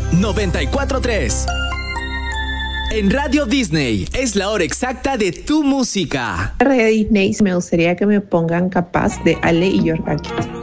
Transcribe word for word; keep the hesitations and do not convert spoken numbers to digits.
noventa y cuatro tres. En Radio Disney es la hora exacta de tu música. Radio Disney, me gustaría que me pongan Capaz de Ale y York Akit.